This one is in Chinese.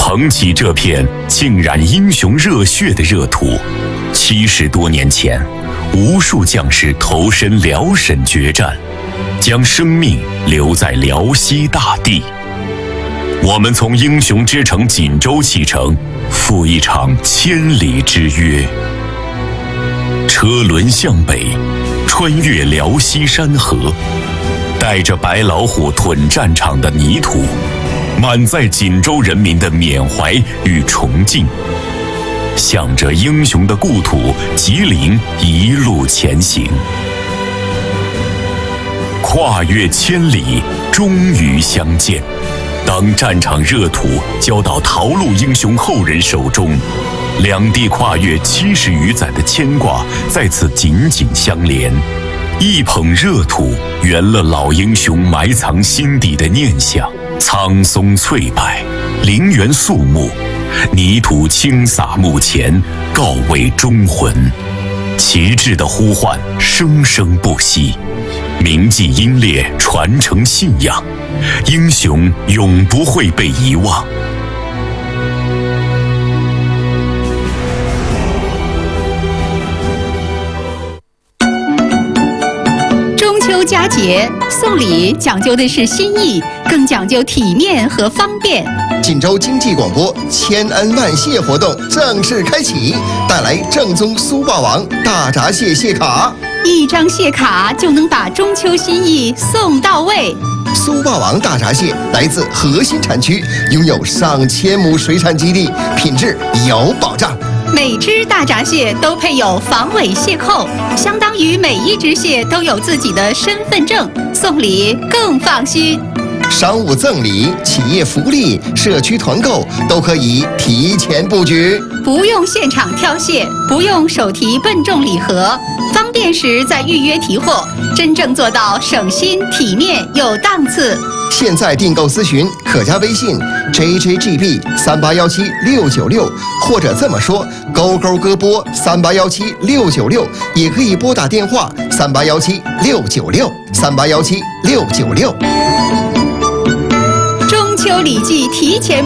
捧起这片浸染英雄热血的热土，70多年前，无数将士投身辽沈决战，将生命留在辽西大地。我们从英雄之城锦州启程，赴一场千里之约。车轮向北，穿越辽西山河，带着白老虎屯战场的泥土，满载锦州人民的缅怀与崇敬，向着英雄的故土吉林一路前行。跨越千里，终于相见。当战场热土交到逃路英雄后人手中，两地跨越70余载的牵挂在此紧紧相连。一捧热土，圆了老英雄埋藏心底的念想。苍松翠柏，陵园肃穆，泥土轻洒墓前，告慰忠魂。旗帜的呼唤生生不息，铭记英烈，传承信仰，英雄永不会被遗忘。 中秋佳节，送礼讲究的是心意，更讲究体面和方便。 锦州经济广播千恩万谢活动正式开启，带来正宗苏霸王大闸蟹蟹卡 ，1张蟹卡就能把中秋心意送到位。 苏霸王大闸蟹来自核心产区，拥有上千亩水产基地，品质有保障。 每只大闸蟹都配有防伪蟹扣，相当于每一只蟹都有自己的身份证，送礼更放心。 商务赠礼、企业福利、社区团购都可以提前布局， 不用现场挑蟹，不用手提笨重礼盒，方便时再预约提货，真正做到省心、体面、有档次。 现在订购咨询可加微信 JJGB3817696，或者这么说勾勾歌播3817696，也可以拨打电话3817696，3817696。 中秋礼记提前